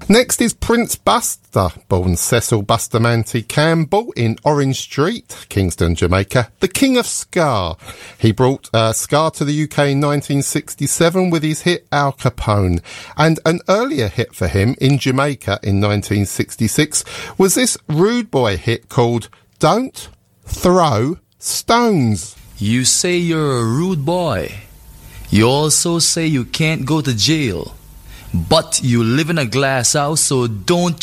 Next is Prince Buster, born Cecil Bustamante Campbell in Orange Street, Kingston, Jamaica, the King of Ska. He brought ska to the UK in 1967 with his hit Al Capone. And an earlier hit for him in Jamaica in 1966 was this rude boy hit called Don't Throw Stones. You say you're a rude boy. You also say you can't go to jail. But you live in a glass house, so don't